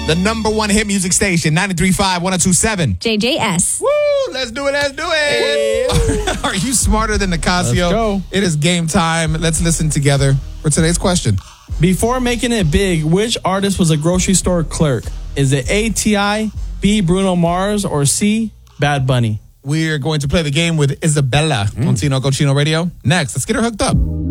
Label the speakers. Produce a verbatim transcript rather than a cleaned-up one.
Speaker 1: The number one hit music station, ninety-three point five, one oh two point seven.
Speaker 2: J J S.
Speaker 1: Woo! Let's do it, let's do it. Are you smarter than Nicasio?
Speaker 3: Let's go.
Speaker 1: It is game time. Let's listen together for today's question.
Speaker 3: Before making it big, which artist was a grocery store clerk? Is it A, T I, B, Bruno Mars, or C, Bad Bunny?
Speaker 1: We're going to play the game with Isabella on Tino Cochino Radio. Next, let's get her hooked up.